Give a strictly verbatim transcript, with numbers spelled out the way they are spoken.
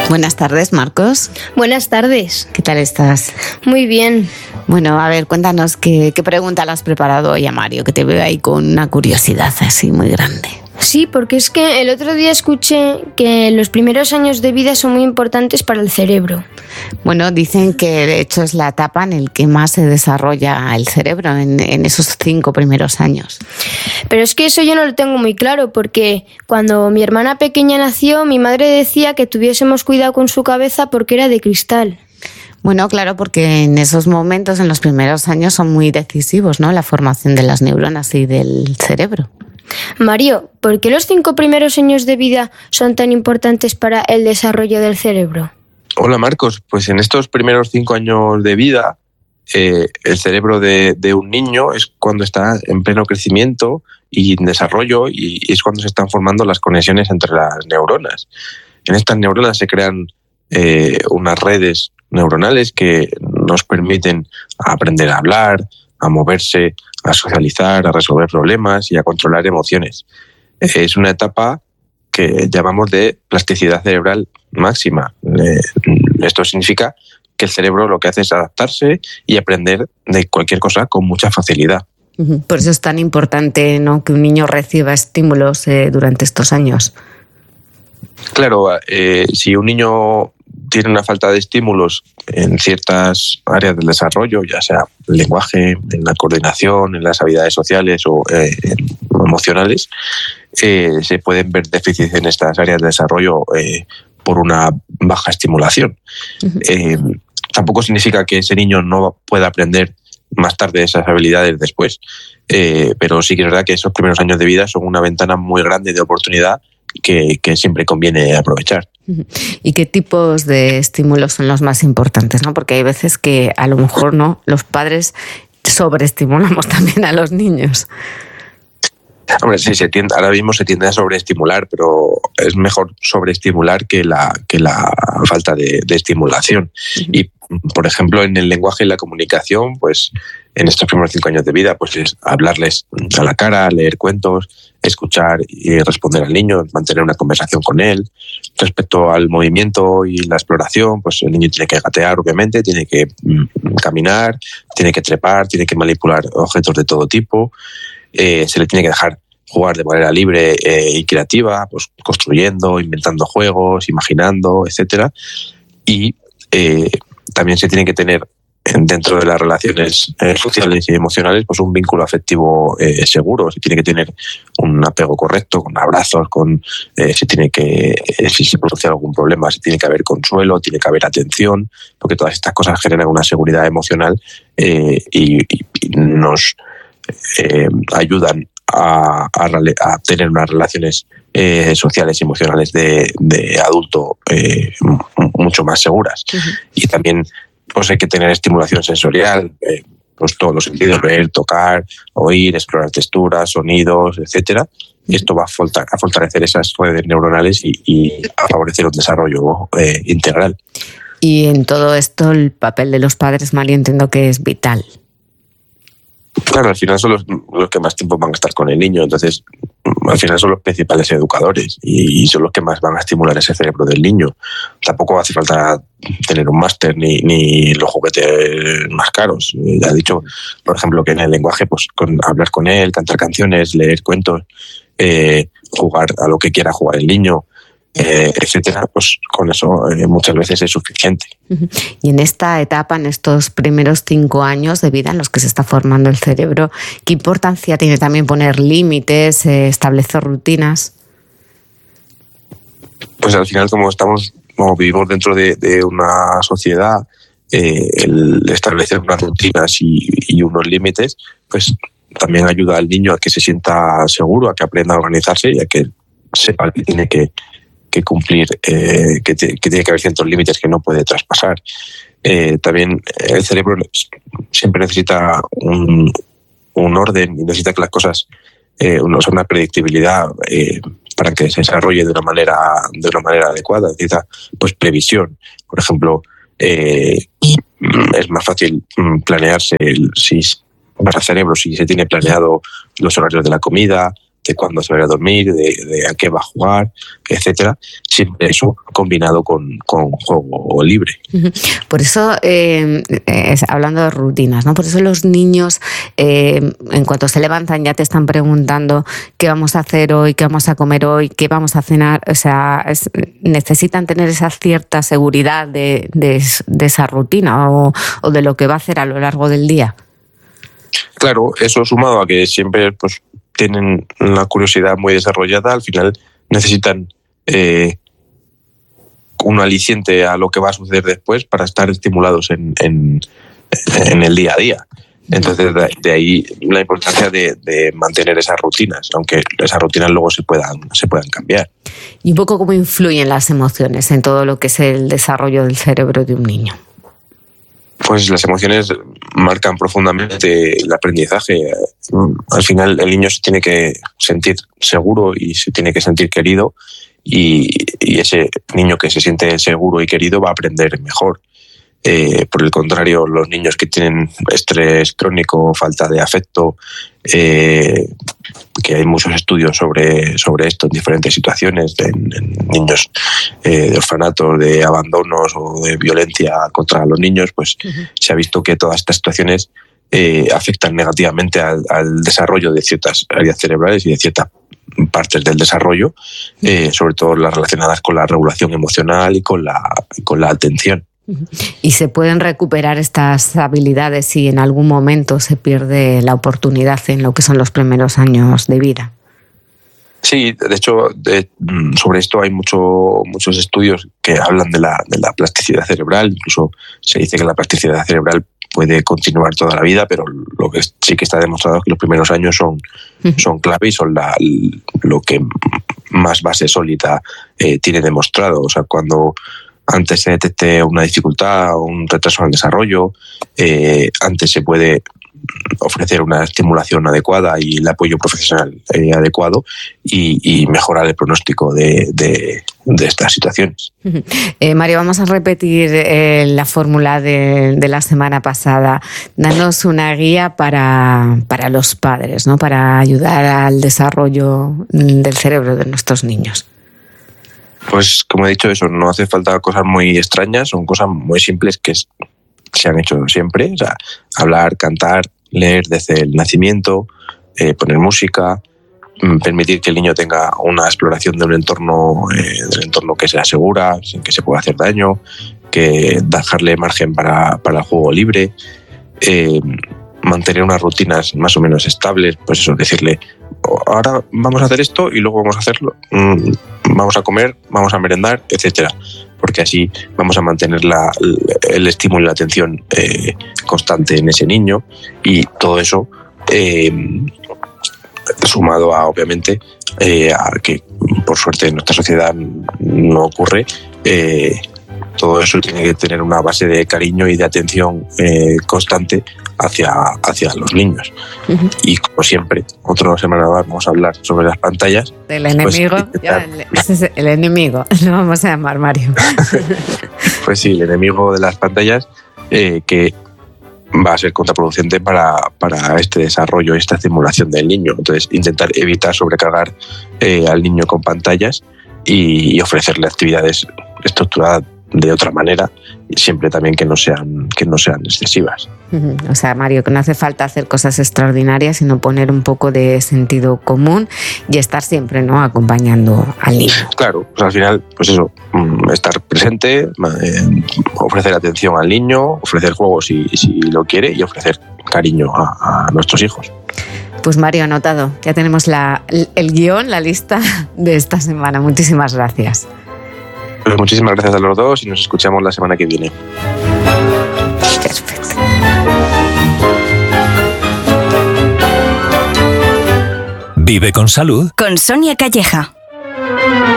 Buenas tardes, Marcos. Buenas tardes. ¿Qué tal estás? Muy bien. Bueno, a ver, cuéntanos qué, qué pregunta le has preparado hoy a Mario, que te veo ahí con una curiosidad así muy grande. Sí, porque es que el otro día escuché que los primeros años de vida son muy importantes para el cerebro. Bueno, dicen que de hecho es la etapa en la que más se desarrolla el cerebro, en, en esos cinco primeros años. Pero es que eso yo no lo tengo muy claro, porque cuando mi hermana pequeña nació, mi madre decía que tuviésemos cuidado con su cabeza porque era de cristal. Bueno, claro, porque en esos momentos, en los primeros años, son muy decisivos, ¿no? La formación de las neuronas y del cerebro. Mario, ¿por qué los cinco primeros años de vida son tan importantes para el desarrollo del cerebro? Hola Marcos, pues en estos primeros cinco años de vida, eh, el cerebro de, de un niño es cuando está en pleno crecimiento y en desarrollo, y, y es cuando se están formando las conexiones entre las neuronas. En estas neuronas se crean eh, unas redes neuronales que nos permiten aprender a hablar, a moverse, a socializar, a resolver problemas y a controlar emociones. Es una etapa que llamamos de plasticidad cerebral máxima. Esto significa que el cerebro lo que hace es adaptarse y aprender de cualquier cosa con mucha facilidad. Por eso es tan importante, ¿no?, que un niño reciba estímulos eh, durante estos años. Claro, eh, si un niño tiene una falta de estímulos en ciertas áreas del desarrollo, ya sea el lenguaje, en la coordinación, en las habilidades sociales o eh, emocionales, eh, se pueden ver déficits en estas áreas de desarrollo eh, por una baja estimulación. Uh-huh. Eh, tampoco significa que ese niño no pueda aprender más tarde esas habilidades después, eh, pero sí que es verdad que esos primeros años de vida son una ventana muy grande de oportunidad que, que siempre conviene aprovechar. ¿Y qué tipos de estímulos son los más importantes, ¿no? Porque hay veces que a lo mejor no los padres sobreestimulamos también a los niños. Hombre, sí, se tiende, ahora mismo se tiende a sobreestimular, pero es mejor sobreestimular que la, que la falta de, de estimulación. Uh-huh. Y, por ejemplo, en el lenguaje y la comunicación, pues en estos primeros cinco años de vida, pues es hablarles a la cara, leer cuentos, escuchar y responder al niño, mantener una conversación con él. Respecto al movimiento y la exploración, pues el niño tiene que gatear, obviamente, tiene que mm, caminar, tiene que trepar, tiene que manipular objetos de todo tipo. Eh, se le tiene que dejar jugar de manera libre eh, y creativa, pues construyendo, inventando juegos, imaginando, etcétera. Y eh, también se tiene que tener dentro de las relaciones eh, sociales y emocionales, pues un vínculo afectivo eh, seguro. Se tiene que tener un apego correcto, con abrazos, con eh, se tiene que, eh, si se produce algún problema, se tiene que haber consuelo, tiene que haber atención, porque todas estas cosas generan una seguridad emocional eh, y, y, y nos eh, ayudan a, a, a tener unas relaciones eh, sociales y emocionales de, de adulto eh, mucho más seguras. Uh-huh. Y también pues hay que tener estimulación sensorial, eh, pues todos los sentidos, ver, tocar, oír, explorar texturas, sonidos, etcétera. Y esto va a, a fortalecer esas redes neuronales y, y a favorecer un desarrollo eh, integral. Y en todo esto el papel de los padres, Mario, entiendo que es vital. Claro, al final son los, los que más tiempo van a estar con el niño, entonces al final son los principales educadores y, y son los que más van a estimular ese cerebro del niño. Tampoco hace falta tener un máster ni, ni los juguetes más caros. Ya he dicho, por ejemplo, que en el lenguaje, pues con, hablar con él, cantar canciones, leer cuentos, eh, jugar a lo que quiera jugar el niño, Eh, etcétera, pues con eso eh, muchas veces es suficiente. Y en esta etapa, en estos primeros cinco años de vida en los que se está formando el cerebro, ¿qué importancia tiene también poner límites, eh, establecer rutinas? Pues al final, como estamos, como vivimos dentro de, de una sociedad, eh, el establecer unas rutinas y, y unos límites, pues también ayuda al niño a que se sienta seguro, a que aprenda a organizarse y a que sepa que tiene que que cumplir, eh, que, te, que tiene que haber ciertos límites que no puede traspasar. Eh, también el cerebro siempre necesita un, un orden y necesita que las cosas, eh, una, una predictibilidad eh, para que se desarrolle de una manera, de una manera adecuada. Necesita pues previsión. Por ejemplo, eh, es más fácil planearse el, si para el cerebro si se tiene planeado los horarios de la comida, de cuándo se va a dormir, de, de a qué va a jugar, etcétera. Siempre eso combinado con, con juego libre. Por eso, eh, es, hablando de rutinas, ¿no? Por eso los niños, eh, en cuanto se levantan, ya te están preguntando qué vamos a hacer hoy, qué vamos a comer hoy, qué vamos a cenar. O sea, es, necesitan tener esa cierta seguridad de, de, de esa rutina o, o de lo que va a hacer a lo largo del día. Claro, eso sumado a que siempre pues, tienen una curiosidad muy desarrollada, al final necesitan eh, un aliciente a lo que va a suceder después para estar estimulados en, en, en el día a día. Entonces, de, de ahí la importancia de, de mantener esas rutinas, aunque esas rutinas luego se puedan, se puedan cambiar. Y un poco cómo influyen las emociones en todo lo que es el desarrollo del cerebro de un niño. Pues las emociones marcan profundamente el aprendizaje. Al final el niño se tiene que sentir seguro y se tiene que sentir querido, y, y ese niño que se siente seguro y querido va a aprender mejor. Eh, por el contrario, los niños que tienen estrés crónico, falta de afecto, eh, que hay muchos estudios sobre, sobre esto en diferentes situaciones, en, en niños eh, de orfanatos, de abandonos o de violencia contra los niños, pues uh-huh. se ha visto que todas estas situaciones eh, afectan negativamente al, al desarrollo de ciertas áreas cerebrales y de ciertas partes del desarrollo, eh, sobre todo las relacionadas con la regulación emocional y con la, con la atención. ¿Y se pueden recuperar estas habilidades si en algún momento se pierde la oportunidad en lo que son los primeros años de vida? Sí, de hecho, de, sobre esto hay mucho, muchos estudios que hablan de la, de la plasticidad cerebral. Incluso se dice que la plasticidad cerebral puede continuar toda la vida, pero lo que sí que está demostrado es que los primeros años son, son clave y son la, lo que más base sólida eh, tiene demostrado. O sea, cuando antes se detecte una dificultad o un retraso en el desarrollo, eh, antes se puede ofrecer una estimulación adecuada y el apoyo profesional eh, adecuado y, y mejorar el pronóstico de, de, de estas situaciones. Eh, Mario, vamos a repetir eh, la fórmula de, de la semana pasada. Danos una guía para, para los padres, ¿no? Para ayudar al desarrollo del cerebro de nuestros niños. Pues como he dicho, eso no hace falta cosas muy extrañas, son cosas muy simples que se han hecho siempre. O sea, hablar, cantar, leer desde el nacimiento, eh, poner música, permitir que el niño tenga una exploración de un entorno, eh, del entorno que sea segura, sin que se pueda hacer daño, que dejarle margen para, para el juego libre, eh, mantener unas rutinas más o menos estables, pues eso, decirle, ahora vamos a hacer esto y luego vamos a hacerlo, vamos a comer, vamos a merendar, etcétera, porque así vamos a mantener la, el estímulo y la atención eh, constante en ese niño, y todo eso eh, sumado a, obviamente, eh, a que por suerte en nuestra sociedad no ocurre, eh, todo eso tiene que tener una base de cariño y de atención eh, constante hacia, hacia los niños. Uh-huh. Y como siempre, otra semana más vamos a hablar sobre las pantallas. Del enemigo, pues, ya, el, ese es el enemigo, lo vamos a llamar, Mario. Pues sí, el enemigo de las pantallas, eh, que va a ser contraproducente para, para este desarrollo, esta estimulación del niño. Entonces, intentar evitar sobrecargar eh, al niño con pantallas y, y ofrecerle actividades estructuradas de otra manera, y siempre también que no sean que no sean excesivas. O sea, Mario, que no hace falta hacer cosas extraordinarias, sino poner un poco de sentido común y estar siempre, ¿no?, acompañando al niño. Claro, pues al final, pues eso, estar presente, eh, ofrecer atención al niño, ofrecer juegos si, si lo quiere, y ofrecer cariño a, a nuestros hijos. Pues Mario, anotado, ya tenemos la, el, el guión, la lista de esta semana. Muchísimas gracias. Pues muchísimas gracias a los dos y nos escuchamos la semana que viene. Perfecto. Vive con salud con Sonia Calleja.